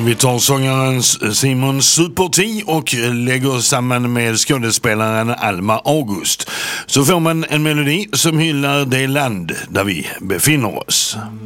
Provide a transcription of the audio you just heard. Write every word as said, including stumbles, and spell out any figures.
Vi tar sångaren Simon Super-T och lägger samman med skådespelaren Alma August. Så får man en melodi som hyllar det land där vi befinner oss.